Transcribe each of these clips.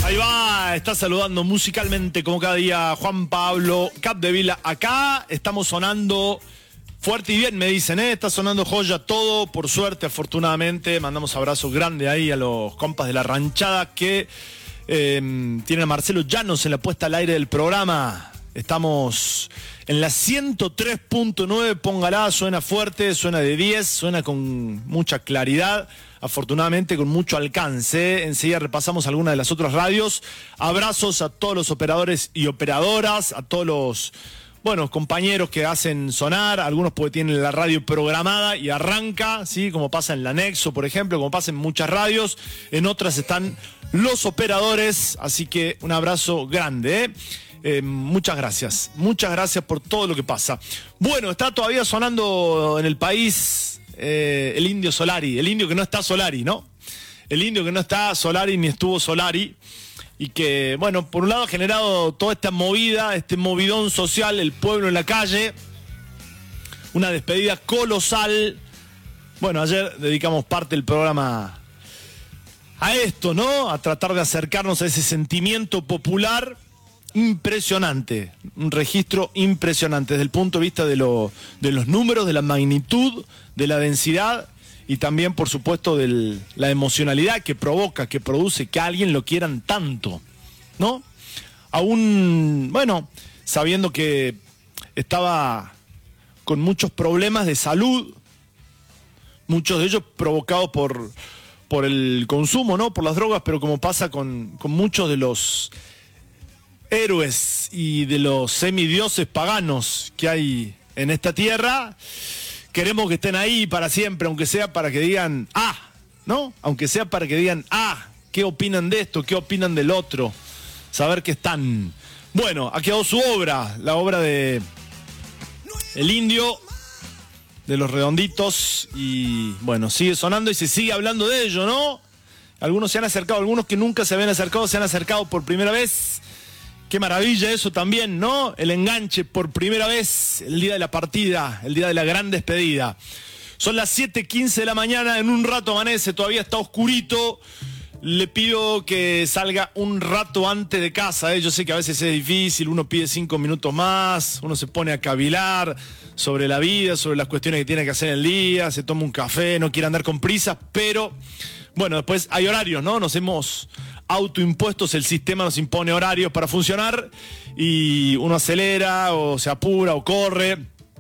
Ahí va, está saludando musicalmente como cada día Juan Pablo Capdevila. Acá estamos sonando fuerte y bien, me dicen, está sonando joya todo, por suerte, afortunadamente. Mandamos abrazos grandes ahí a los compas de la ranchada que tienen a Marcelo Llanos en la puesta al aire del programa. Estamos en la 103.9, póngala, suena fuerte, suena de 10, suena con mucha claridad, afortunadamente con mucho alcance. Enseguida repasamos algunas de las otras radios. Abrazos a todos los operadores y operadoras, a todos los compañeros que hacen sonar, algunos porque tienen la radio programada y arranca, ¿sí? Como pasa en la Nexo, por ejemplo, como pasa en muchas radios, en otras están los operadores, así que un abrazo grande, muchas gracias por todo lo que pasa. Bueno, está todavía sonando en el país el Indio Solari, el indio que no está Solari, ¿no? El indio que no está Solari ni estuvo Solari, y que, bueno, por un lado ha generado toda esta movida, este movidón social, el pueblo en la calle, una despedida colosal. Bueno, ayer dedicamos parte del programa a esto, ¿no? A tratar de acercarnos a ese sentimiento popular impresionante, un registro impresionante desde el punto de vista de los números, de la magnitud, de la densidad y también, por supuesto, de la emocionalidad que provoca, que produce que a alguien lo quieran tanto, ¿no? Aún, bueno, sabiendo que estaba con muchos problemas de salud, muchos de ellos provocados por el consumo, ¿no? Por las drogas, pero como pasa con muchos de los héroes y de los semidioses paganos que hay en esta tierra, queremos que estén ahí para siempre, aunque sea para que digan, ¿no? Aunque sea para que digan, ¿qué opinan de esto? ¿Qué opinan del otro? Saber que están. Bueno, ha quedado su obra, la obra de El Indio, de Los Redonditos, y bueno, sigue sonando y se sigue hablando de ello, ¿no? Algunos se han acercado, algunos que nunca se habían acercado, se han acercado por primera vez. Qué maravilla eso también, ¿no? El enganche por primera vez, el día de la partida, el día de la gran despedida. Son las 7:15 de la mañana, en un rato amanece, todavía está oscurito. Le pido que salga un rato antes de casa, Yo sé que a veces es difícil, uno pide 5 minutos más, uno se pone a cavilar sobre la vida, sobre las cuestiones que tiene que hacer en el día, se toma un café, no quiere andar con prisas, pero bueno, después hay horarios, ¿no? Nos hemos autoimpuestos, el sistema nos impone horarios para funcionar y uno acelera o se apura o corre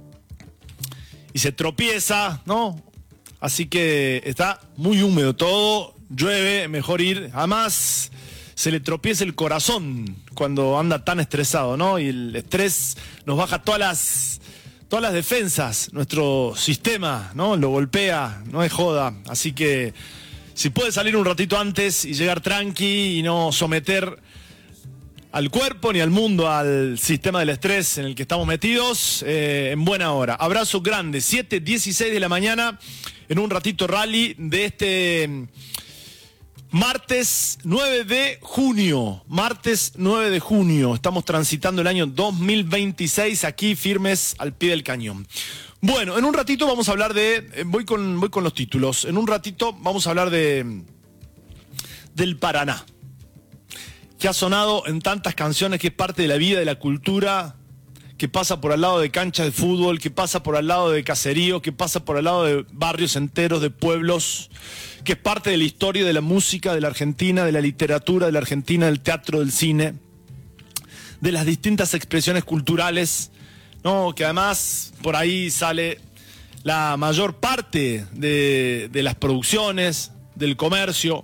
y se tropieza, ¿no? Así que está muy húmedo todo, llueve, mejor ir. Además, se le tropieza el corazón cuando anda tan estresado, ¿no? Y el estrés nos baja todas las defensas, nuestro sistema, ¿no? Lo golpea, no es joda, así que si puede salir un ratito antes y llegar tranqui y no someter al cuerpo ni al mundo al sistema del estrés en el que estamos metidos, en buena hora. Abrazo grande, 7:16 de la mañana, en un ratito rally de este martes 9 de junio. Martes 9 de junio, estamos transitando el año 2026 aquí firmes al pie del cañón. Bueno, en un ratito vamos a hablar voy con los títulos. En un ratito vamos a hablar del Paraná, que ha sonado en tantas canciones, que es parte de la vida, de la cultura, que pasa por al lado de canchas de fútbol, que pasa por al lado de caseríos, que pasa por al lado de barrios enteros, de pueblos, que es parte de la historia de la música de la Argentina, de la literatura de la Argentina, del teatro, del cine, de las distintas expresiones culturales, ¿no? Que además por ahí sale la mayor parte de las producciones, del comercio.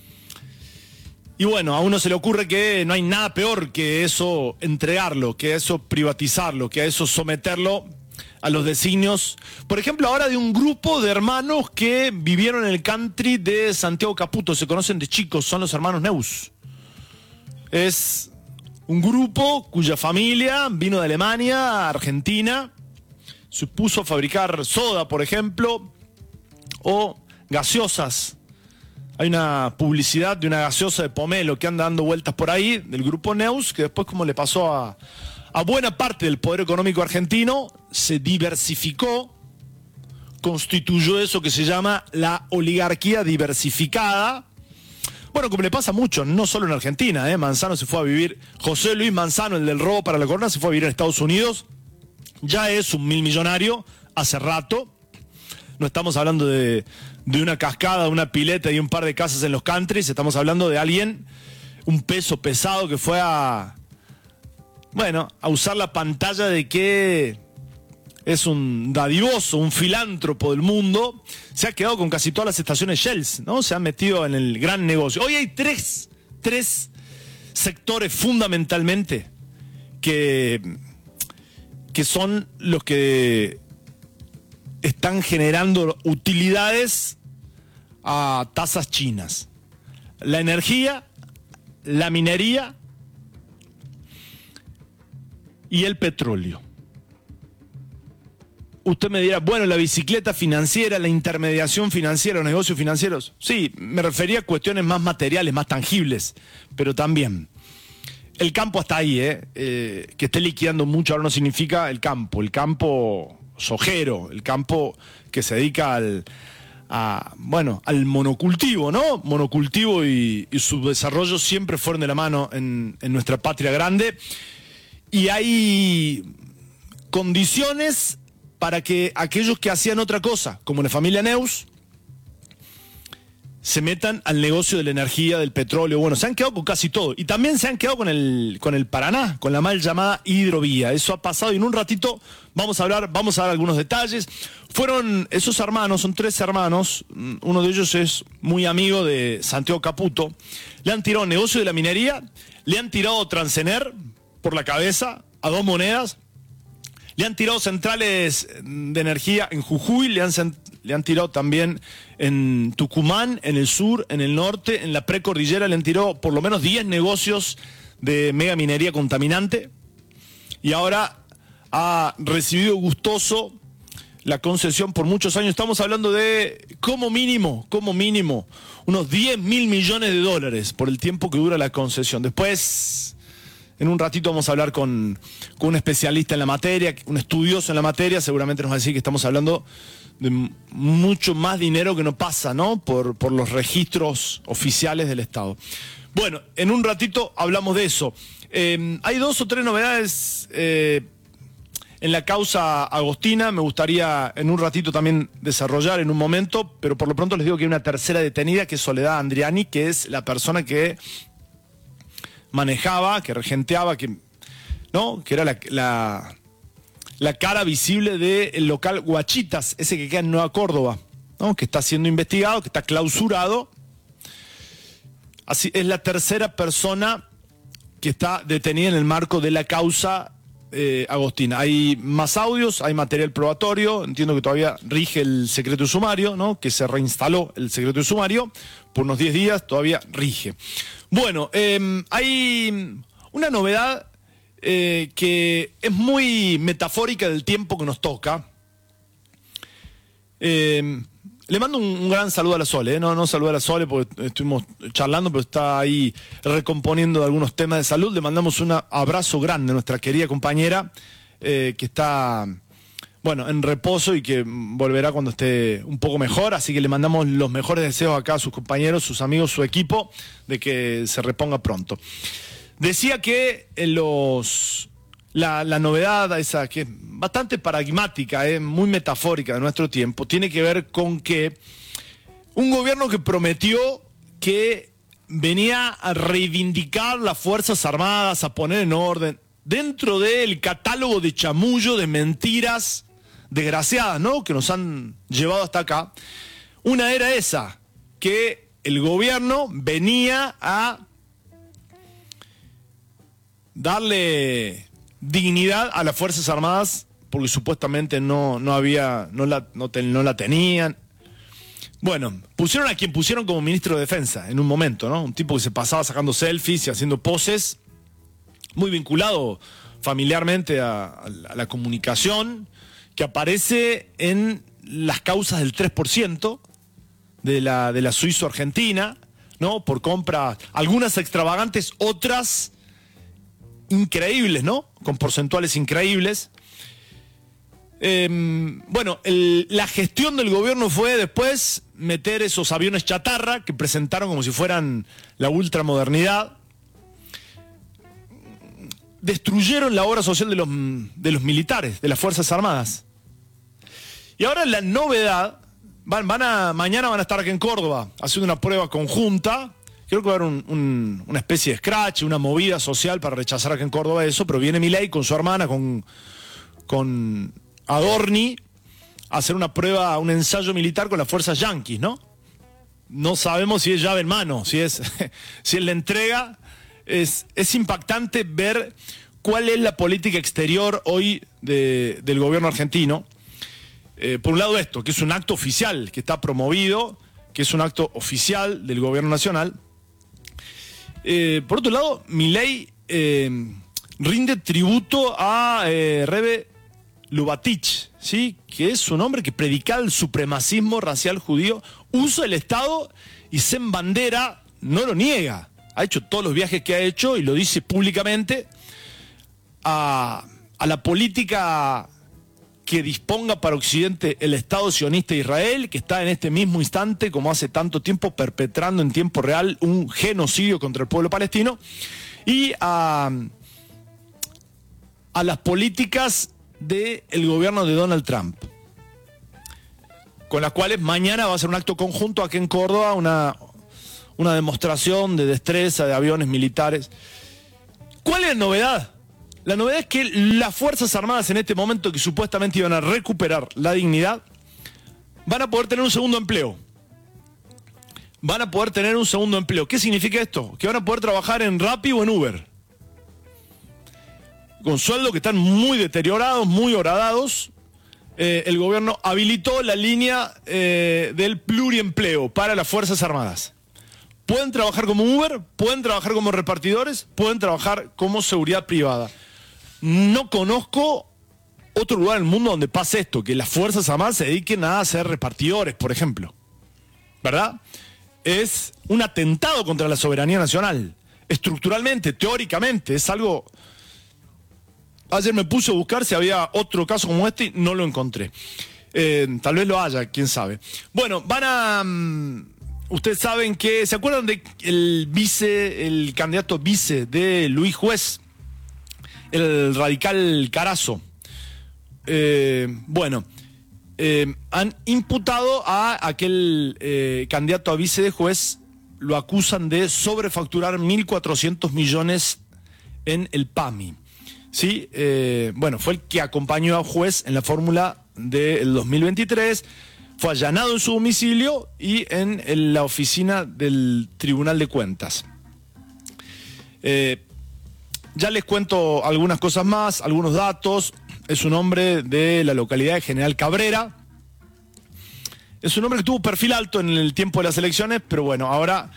Y bueno, a uno se le ocurre que no hay nada peor que eso entregarlo, que eso privatizarlo, que eso someterlo a los designios, por ejemplo, ahora de un grupo de hermanos que vivieron en el country de Santiago Caputo, se conocen de chicos, son los hermanos Neus. Es un grupo cuya familia vino de Alemania a Argentina, se puso a fabricar soda, por ejemplo, o gaseosas. Hay una publicidad de una gaseosa de pomelo que anda dando vueltas por ahí, del grupo Neus, que después, como le pasó a buena parte del poder económico argentino, se diversificó, constituyó eso que se llama la oligarquía diversificada, Bueno, como le pasa mucho, no solo en Argentina, Manzano se fue a vivir, José Luis Manzano, el del robo para la corona, se fue a vivir en Estados Unidos, ya es un millonario hace rato. No estamos hablando de una cascada, una pileta y un par de casas en los countries, estamos hablando de alguien, un peso pesado que fue a usar la pantalla de que es un dadivoso, un filántropo del mundo, se ha quedado con casi todas las estaciones Shell, ¿no? Se ha metido en el gran negocio. Hoy hay tres sectores fundamentalmente que son los que están generando utilidades a tasas chinas. La energía, la minería y el petróleo. Usted me dirá, bueno, la bicicleta financiera, la intermediación financiera, los negocios financieros. Sí, me refería a cuestiones más materiales, más tangibles, pero también. El campo hasta ahí, que esté liquidando mucho ahora no significa el campo sojero, el campo que se dedica al monocultivo, ¿no? Monocultivo y su desarrollo siempre fueron de la mano en nuestra patria grande. Y hay condiciones para que aquellos que hacían otra cosa, como la familia Neus, se metan al negocio de la energía, del petróleo. Bueno, se han quedado con casi todo. Y también se han quedado con el Paraná, con la mal llamada hidrovía. Eso ha pasado y en un ratito vamos a dar algunos detalles. Fueron esos hermanos, son 3 hermanos, uno de ellos es muy amigo de Santiago Caputo. Le han tirado negocio de la minería, le han tirado Transener por la cabeza a 2 monedas. Le han tirado centrales de energía en Jujuy, le han tirado también en Tucumán, en el sur, en el norte, en la precordillera, le han tirado por lo menos 10 negocios de mega minería contaminante. Y ahora ha recibido gustoso la concesión por muchos años. Estamos hablando de, como mínimo, unos 10.000 millones de dólares por el tiempo que dura la concesión. Después, en un ratito vamos a hablar con un especialista en la materia, un estudioso en la materia, seguramente nos va a decir que estamos hablando de mucho más dinero que no pasa, ¿no? Por los registros oficiales del Estado. Bueno, en un ratito hablamos de eso. Hay 2 o 3 novedades en la causa agostina, me gustaría en un ratito también desarrollar en un momento, pero por lo pronto les digo que hay una tercera detenida, que es Soledad Andriani, que es la persona que manejaba, que regenteaba, que era la cara visible del local Guachitas, ese que queda en Nueva Córdoba, ¿no? Que está siendo investigado, que está clausurado. Así es la tercera persona que está detenida en el marco de la causa agostina. Hay más audios, hay material probatorio, entiendo que todavía rige el secreto de sumario, ¿no? Que se reinstaló el secreto de sumario por unos 10 días, todavía rige. Bueno, hay una novedad que es muy metafórica del tiempo que nos toca. Le mando un gran saludo a la Sole, no saludo a la Sole porque estuvimos charlando, pero está ahí recomponiendo algunos temas de salud. Le mandamos un abrazo grande a nuestra querida compañera que está, en reposo y que volverá cuando esté un poco mejor. Así que le mandamos los mejores deseos acá a sus compañeros, sus amigos, su equipo, de que se reponga pronto. Decía que la novedad esa, que es bastante paradigmática, muy metafórica de nuestro tiempo, tiene que ver con que un gobierno que prometió que venía a reivindicar las Fuerzas Armadas, a poner en orden, dentro del catálogo de chamullo, de mentiras desgraciadas, ¿no?, que nos han llevado hasta acá. Una era esa, que el gobierno venía a darle dignidad a las Fuerzas Armadas porque supuestamente no la tenían. Bueno, pusieron a quien pusieron como ministro de Defensa en un momento, ¿no? Un tipo que se pasaba sacando selfies y haciendo poses, muy vinculado familiarmente a la comunicación, que aparece en las causas del 3% de la suizo-argentina, ¿no? Por compras, algunas extravagantes, otras increíbles, ¿no? Con porcentuales increíbles. Bueno, la gestión del gobierno fue después meter esos aviones chatarra que presentaron como si fueran la ultramodernidad. Destruyeron la obra social de los militares, de las Fuerzas Armadas. Y ahora la novedad, mañana van a estar aquí en Córdoba haciendo una prueba conjunta. Creo que va a haber una especie de scratch, una movida social para rechazar aquí en Córdoba eso, pero viene Milei con su hermana, con Adorni, a hacer una prueba, un ensayo militar con las fuerzas yanquis, ¿no? No sabemos si es llave en mano, si es la entrega. Es impactante ver cuál es la política exterior hoy del gobierno argentino. Por un lado esto, que es un acto oficial que está promovido, que es un acto oficial del gobierno nacional. Por otro lado, Milei rinde tributo a Rebe Lubavitch, ¿sí? Que es un hombre que predica el supremacismo racial judío, usa el Estado y se embandera, no lo niega. Ha hecho todos los viajes que ha hecho y lo dice públicamente a la política que disponga para Occidente el Estado sionista de Israel, que está en este mismo instante, como hace tanto tiempo, perpetrando en tiempo real un genocidio contra el pueblo palestino, y a las políticas del gobierno de Donald Trump, con las cuales mañana va a ser un acto conjunto aquí en Córdoba, una demostración de destreza de aviones militares. ¿Cuál es la novedad? La novedad es que las Fuerzas Armadas en este momento, que supuestamente iban a recuperar la dignidad, van a poder tener un segundo empleo. Van a poder tener un segundo empleo. ¿Qué significa esto? Que van a poder trabajar en Rappi o en Uber. Con sueldos que están muy deteriorados, muy horadados. El gobierno habilitó la línea del pluriempleo para las Fuerzas Armadas. Pueden trabajar como Uber, pueden trabajar como repartidores, pueden trabajar como seguridad privada. No conozco otro lugar en el mundo donde pase esto, que las Fuerzas Armadas se dediquen a ser repartidores, por ejemplo. ¿Verdad? Es un atentado contra la soberanía nacional. Estructuralmente, teóricamente, es algo... Ayer me puse a buscar si había otro caso como este y no lo encontré. Tal vez lo haya, quién sabe. Bueno, van a... Ustedes saben que... ¿Se acuerdan de el candidato vice de Luis Juez? El radical Carazo. Han imputado a aquel candidato a vice de Juez, lo acusan de sobrefacturar 1.400 millones en el PAMI. ¿Sí? Fue el que acompañó a Juez en la fórmula del 2023, fue allanado en su domicilio y en la oficina del Tribunal de Cuentas. Ya les cuento algunas cosas más, algunos datos. Es un hombre de la localidad de General Cabrera. Es un hombre que tuvo perfil alto en el tiempo de las elecciones, pero bueno, ahora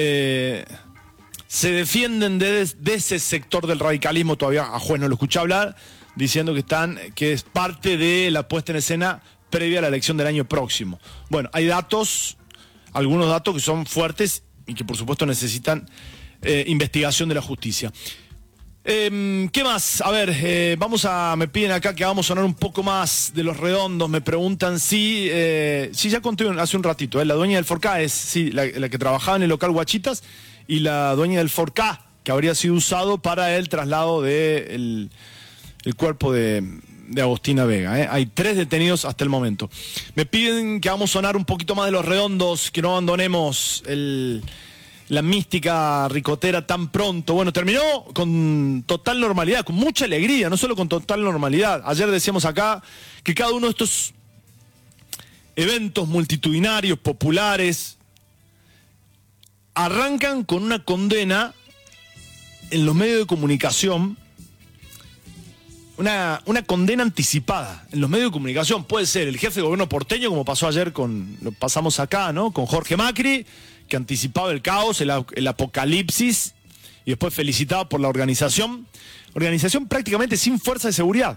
se defienden de ese sector del radicalismo. Todavía a Juez no lo escuché hablar, diciendo que es parte de la puesta en escena previa a la elección del año próximo. Bueno, hay algunos datos que son fuertes y que por supuesto necesitan investigación de la justicia. ¿Qué más? A ver, me piden acá que vamos a sonar un poco más de Los Redondos. Me preguntan si ya conté hace un ratito, la dueña del Forcá es la que trabajaba en el local Guachitas, y la dueña del Forcá, que habría sido usado para el traslado del cuerpo de Agostina Vega. Hay 3 detenidos hasta el momento. Me piden que vamos a sonar un poquito más de Los Redondos, que no abandonemos la mística ricotera tan pronto. Bueno, terminó con total normalidad, con mucha alegría, no solo con total normalidad. Ayer decíamos acá que cada uno de estos eventos multitudinarios, populares, arrancan con una condena en los medios de comunicación, una condena anticipada en los medios de comunicación. Puede ser el jefe de gobierno porteño, como pasó ayer lo pasamos acá, ¿no? Con Jorge Macri, que anticipaba el caos, el apocalipsis, y después felicitaba por la organización prácticamente sin fuerza de seguridad.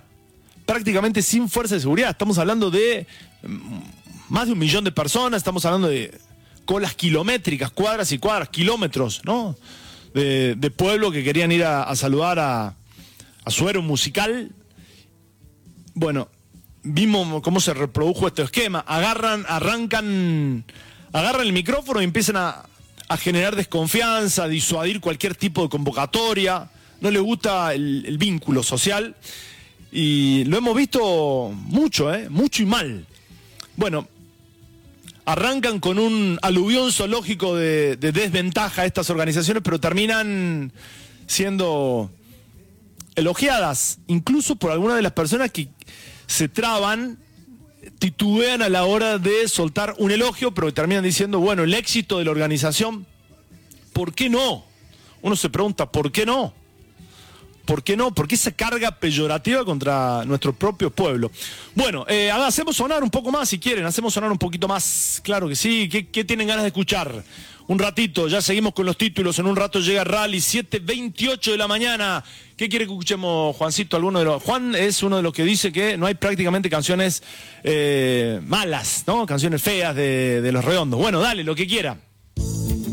Estamos hablando de más de 1 millón de personas, estamos hablando de colas kilométricas, cuadras y cuadras, kilómetros, ¿no? De pueblo que querían ir a saludar a su héroe musical. Bueno, vimos cómo se reprodujo este esquema. Agarran el micrófono y empiezan a generar desconfianza, a disuadir cualquier tipo de convocatoria. No les gusta el vínculo social. Y lo hemos visto mucho, mucho y mal. Bueno, arrancan con un aluvión zoológico de desventaja estas organizaciones, pero terminan siendo elogiadas, incluso por algunas de las personas que se traban, titubean a la hora de soltar un elogio, pero que terminan diciendo, bueno, el éxito de la organización, ¿por qué no? Uno se pregunta, ¿por qué no? ¿Por qué no? ¿Por qué esa carga peyorativa contra nuestro propio pueblo? Bueno, hacemos sonar un poco más si quieren, hacemos sonar un poquito más, claro que sí. ¿Qué tienen ganas de escuchar? Un ratito, ya seguimos con los títulos, en un rato llega Rally, 7:28 de la mañana. ¿Qué quiere que escuchemos, Juancito? Juan es uno de los que dice que no hay prácticamente canciones malas, ¿no? Canciones feas de Los Redondos. Bueno, dale, lo que quiera.